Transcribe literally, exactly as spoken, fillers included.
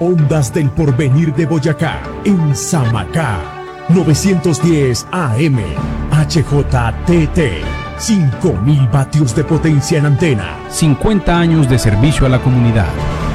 Ondas del Porvenir de Boyacá, en Samacá. novecientos diez A M, H J T T, cinco mil vatios de potencia en antena. cincuenta años de servicio a la comunidad.